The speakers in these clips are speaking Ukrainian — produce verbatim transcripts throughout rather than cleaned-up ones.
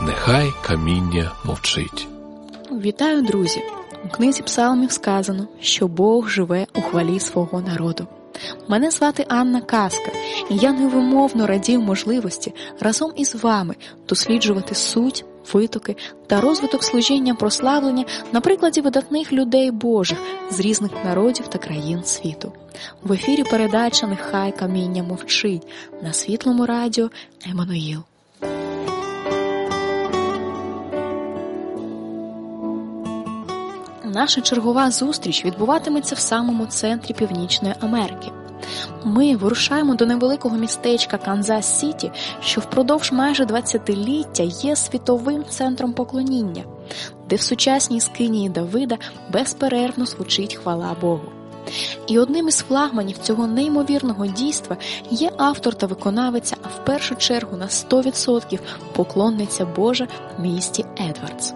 Нехай каміння мовчить. Вітаю, друзі! У книзі Псалмів сказано, що Бог живе у хвалі свого народу. Мене звати Анна Казка, і я невимовно радію можливості разом із вами досліджувати суть, витоки та розвиток служіння прославлення на прикладі видатних людей Божих з різних народів та країн світу. В ефірі передача «Нехай каміння мовчить» на Світлому радіо Еммануїл. Наша чергова зустріч відбуватиметься в самому центрі Північної Америки. Ми вирушаємо до невеликого містечка Канзас-Сіті, що впродовж майже двадцятиліття є світовим центром поклоніння, де в сучасній скинії Давида безперервно звучить хвала Богу. І одним із флагманів цього неймовірного дійства є автор та виконавиця, а в першу чергу на сто відсотків поклонниця Божа Місті Едвардс.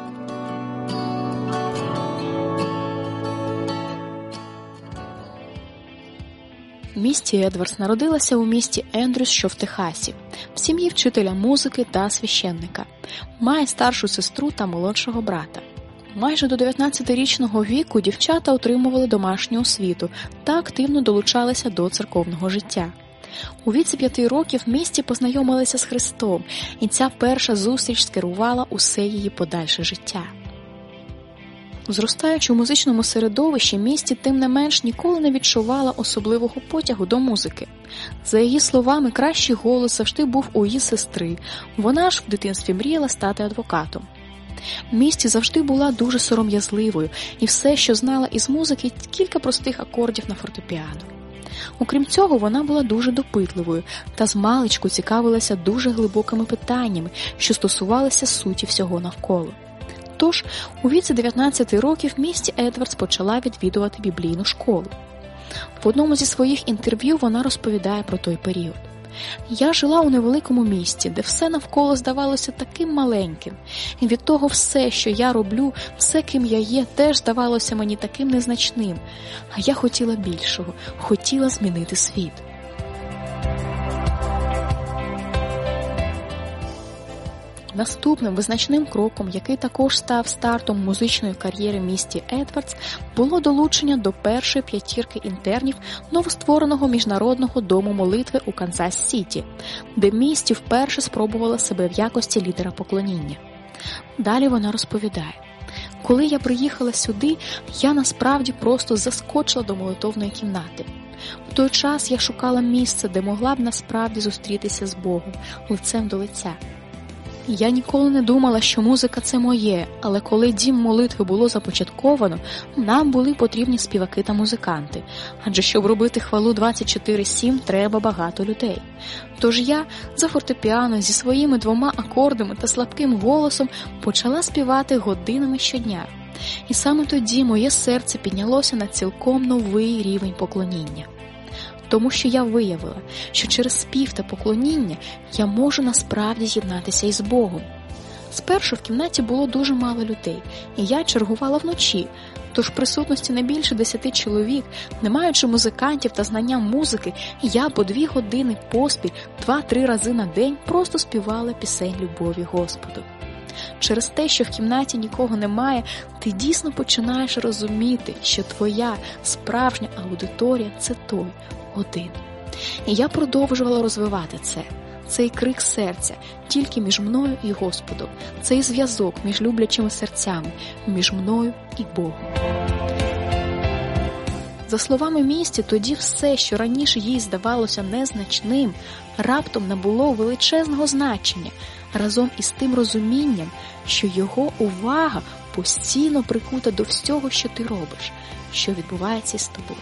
Місті Едвардс народилася у місті Ендрюс, що в Техасі, в сім'ї вчителя музики та священника. Має старшу сестру та молодшого брата. Майже до дев'ятнадцятирічного віку дівчата отримували домашню освіту та активно долучалися до церковного життя. У віці п'яти років в місті познайомилися з Христом, і ця перша зустріч скерувала усе її подальше життя. Зростаючи у музичному середовищі, Місті, тим не менш, ніколи не відчувала особливого потягу до музики. За її словами, кращий голос завжди був у її сестри. Вона ж в дитинстві мріяла стати адвокатом. Місті завжди була дуже сором'язливою, і все, що знала із музики, кілька простих акордів на фортепіано. Окрім цього, вона була дуже допитливою та змалечку цікавилася дуже глибокими питаннями, що стосувалися суті всього навколо. Тож, у віці дев'ятнадцяти років Місті Едвардс почала відвідувати біблійну школу. В одному зі своїх інтерв'ю вона розповідає про той період. «Я жила у невеликому місті, де все навколо здавалося таким маленьким. І від того все, що я роблю, все, ким я є, теж здавалося мені таким незначним. А я хотіла більшого, хотіла змінити світ». Наступним визначним кроком, який також став стартом музичної кар'єри Місті Едвардс, було долучення до першої п'ятірки інтернів новоствореного міжнародного дому молитви у Канзас-Сіті, де Місті вперше спробувала себе в якості лідера поклоніння. Далі вона розповідає: «Коли я приїхала сюди, я насправді просто заскочила до молитовної кімнати. В той час я шукала місце, де могла б насправді зустрітися з Богом, лицем до лиця. Я ніколи не думала, що музика – це моє, але коли дім молитви було започатковано, нам були потрібні співаки та музиканти, адже щоб робити хвалу двадцять чотири сім, треба багато людей. Тож я за фортепіано зі своїми двома акордами та слабким голосом почала співати годинами щодня. І саме тоді моє серце піднялося на цілком новий рівень поклоніння. Тому що я виявила, що через спів та поклоніння я можу насправді з'єднатися із Богом. Спершу в кімнаті було дуже мало людей, і я чергувала вночі, тож в присутності не більше десяти чоловік, не маючи музикантів та знання музики, я по дві години поспіль, два-три рази на день просто співала пісень любові Господу. Через те, що в кімнаті нікого немає, ти дійсно починаєш розуміти, що твоя справжня аудиторія – це той, один. І я продовжувала розвивати це. Цей крик серця тільки між мною і Господом. Цей зв'язок між люблячими серцями, між мною і Богом. За словами Місті, тоді все, що раніше їй здавалося незначним, раптом набуло величезного значення, разом із тим розумінням, що його увага постійно прикута до всього, що ти робиш, що відбувається з тобою.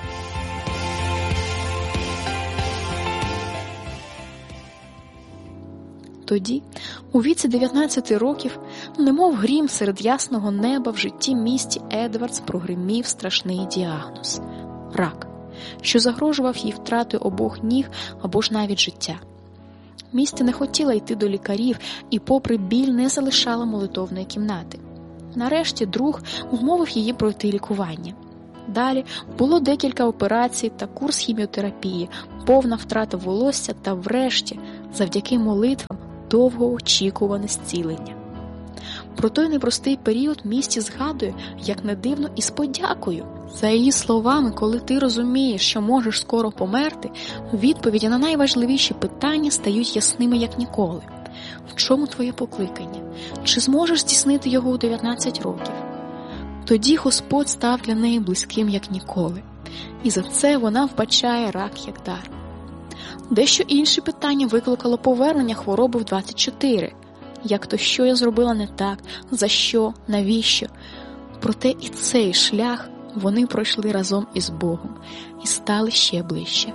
Тоді, у віці дев'ятнадцяти років, немов грім серед ясного неба, в житті Місті Едвардс прогримів страшний діагноз – рак, що загрожував їй втратою обох ніг або ж навіть життя. Місті не хотіла йти до лікарів і попри біль не залишала молитовної кімнати. Нарешті друг вмовив її пройти лікування. Далі було декілька операцій та курс хіміотерапії, повна втрата волосся та врешті, завдяки молитвам, довгоочікуване зцілення. Про той непростий період Місті згадує, як не дивно, і з подякою. За її словами, коли ти розумієш, що можеш скоро померти, відповіді на найважливіші питання стають ясними, як ніколи. В чому твоє покликання? Чи зможеш здійснити його у дев'ятнадцять років? Тоді Господь став для неї близьким, як ніколи. І за це вона вбачає рак як дар. Дещо інші питання викликало повернення хвороби в двадцять чотири. Як то, що я зробила не так, за що, навіщо? Проте і цей шлях вони пройшли разом із Богом і стали ще ближче.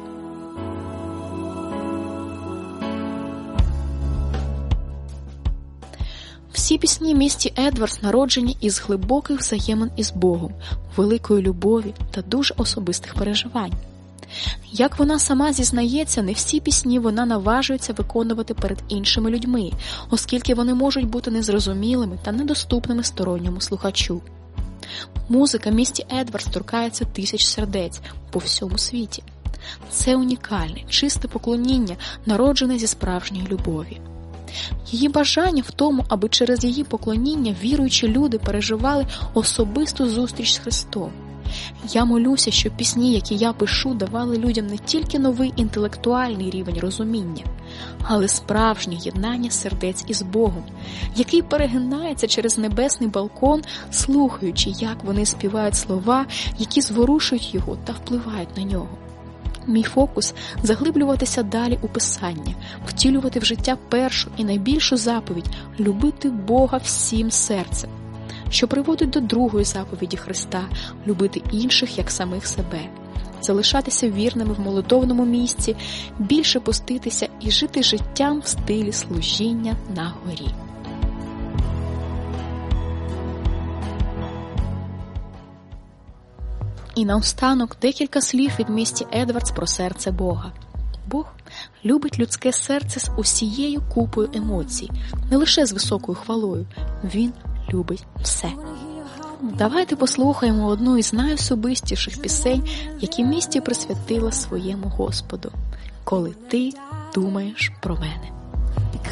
Всі пісні Місті Едвардс народжені із глибоких взаємин із Богом, великої любові та дуже особистих переживань. Як вона сама зізнається, не всі пісні вона наважується виконувати перед іншими людьми, оскільки вони можуть бути незрозумілими та недоступними сторонньому слухачу. Музика Місті Едвардс торкається тисяч сердець по всьому світі. Це унікальне, чисте поклоніння, народжене зі справжньої любові. Її бажання в тому, аби через її поклоніння віруючі люди переживали особисту зустріч з Христом. Я молюся, щоб пісні, які я пишу, давали людям не тільки новий інтелектуальний рівень розуміння, але справжнє єднання сердець із Богом, який перегинається через небесний балкон, слухаючи, як вони співають слова, які зворушують його та впливають на нього. Мій фокус – заглиблюватися далі у Писання, втілювати в життя першу і найбільшу заповідь – любити Бога всім серцем, що приводить до другої заповіді Христа – любити інших, як самих себе, залишатися вірними в молитовному місці, більше поститися і жити життям в стилі служіння на горі. І наостанок декілька слів від Місті Едвардс про серце Бога. Бог любить людське серце з усією купою емоцій, не лише з високою хвалою. Він любить все. Давайте послухаємо одну із найособистіших пісень, які Місті присвятила своєму Господу. «Коли ти думаєш про мене».